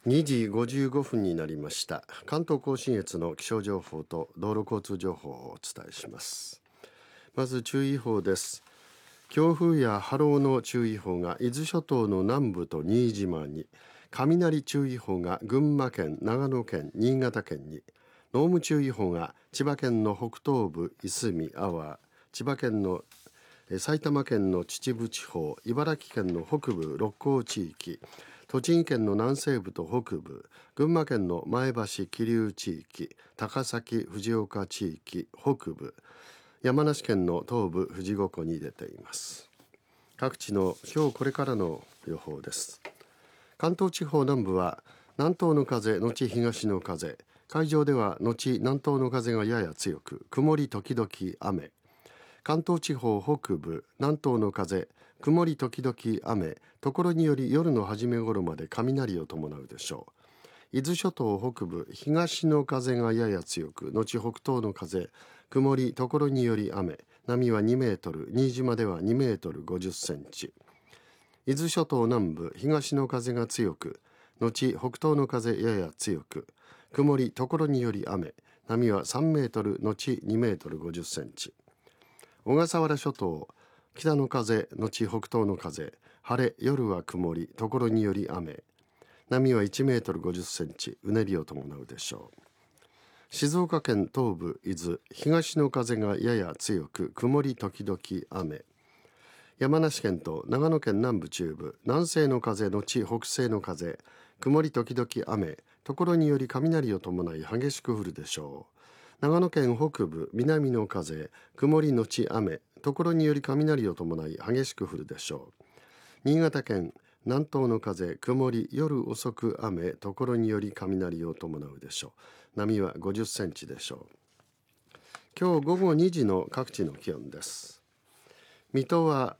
2時55分になりました。関東甲信越の気象情報と道路交通情報をお伝えします。まず注意報です。強風や波浪の注意報が伊豆諸島の南部と新島に、雷注意報が群馬県、長野県、新潟県に、濃霧注意報が千葉県の北東部、いすみ、安房、千葉県の埼玉県の秩父地方、茨城県の北部、六甲地域、栃木県の南西部と北部、群馬県の前橋桐生地域、高崎藤岡地域北部、山梨県の東部富士五湖に出ています。各地の今日これからの予報です。関東地方南部は南東の風のち東の風、海上ではのち南東の風がやや強く、曇り時々雨。関東地方北部、南東の風、曇り時々雨、ところにより夜の初め頃まで雷を伴うでしょう。伊豆諸島北部、東の風がやや強く、後北東の風、曇りところにより雨、波は2メートル、新島では2メートル50センチ。伊豆諸島南部、東の風が強く、後北東の風やや強く、曇りところにより雨、波は3メートル、後2メートル50センチ。小笠原諸島、北の風、後北東の風、晴れ、夜は曇り、ところにより雨、波は1メートル50センチ、うねりを伴うでしょう。静岡県東部、伊豆、東の風がやや強く、曇り時々雨。山梨県と長野県南部中部、南西の風、後北西の風、曇り時々雨、ところにより雷を伴い激しく降るでしょう。長野県北部、南の風、曇りのち雨、ところにより雷を伴い激しく降るでしょう。新潟県南東の風、曇り、夜遅く雨、ところにより雷を伴うでしょう。波は50センチでしょう。今日午後2時の各地の気温です。水戸は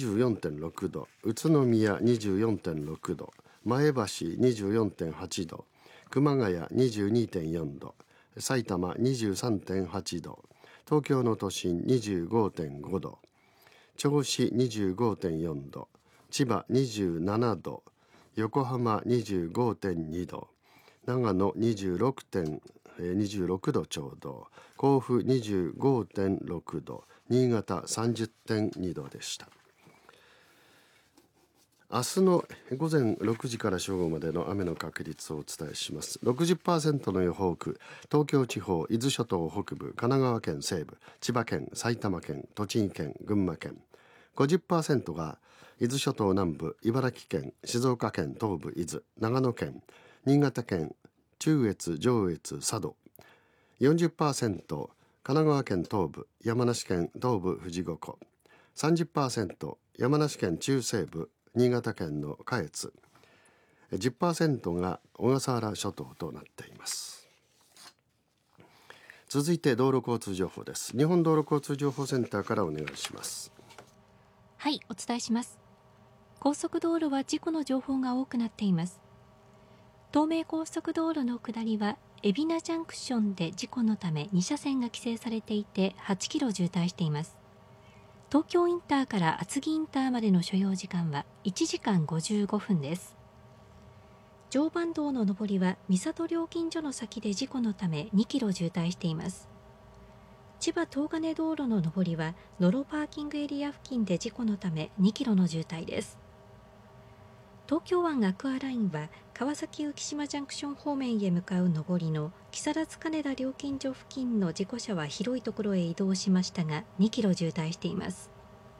24.6 度、宇都宮 24.6 度、前橋 24.8 度、熊谷 22.4 度、埼玉 23.8 度、東京の都心 25.5 度、銚子 25.4 度、千葉27度、横浜 25.2 度、長野26度ちょうど、甲府 25.6 度、新潟 30.2 度でした。明日の午前6時から正午までの雨の確率をお伝えします。 60% の予報区、東京地方、伊豆諸島北部、神奈川県西部、千葉県、埼玉県、栃木県、群馬県。 50% が伊豆諸島南部、茨城県、静岡県東部伊豆、長野県、新潟県、中越、上越、佐渡。 40% 神奈川県東部、山梨県東部富士五湖。 30% 山梨県中西部、新潟県の下越。 10% が小笠原諸島となっています。続いて道路交通情報です。日本道路交通情報センターからお願いします。 はい、お伝えします。高速道路は事故の情報が多くなっています。東名高速道路の下りは海老名ジャンクションで事故のため2車線が規制されていて8キロ渋滞しています。東京インターから厚木インターまでの所要時間は1時間55分です。常磐道の上りは三郷料金所の先で事故のため2キロ渋滞しています。千葉東金道路の上りは野呂パーキングエリア付近で事故のため2キロの渋滞です。東京湾アクアラインは川崎浮島ジャンクション方面へ向かう上りの木更津金田料金所付近の事故車は広いところへ移動しましたが2キロ渋滞しています。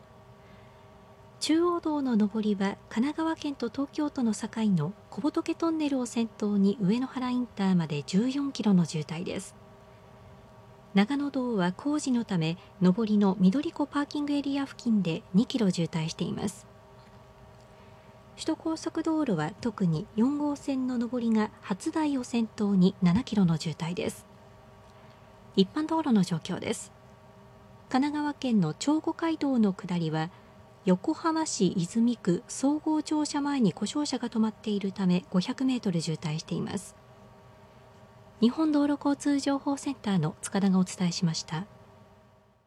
中央道の上りは神奈川県と東京都の境の小仏トンネルを先頭に上野原インターまで14キロの渋滞です。長野道は工事のため上りの緑子パーキングエリア付近で2キロ渋滞しています。首都高速道路は特に4号線の上りが初台を先頭に7キロの渋滞です。一般道路の状況です。神奈川県の長後街道の下りは横浜市泉区総合庁舎前に故障車が止まっているため500メートル渋滞しています。日本道路交通情報センターの塚田がお伝えしました。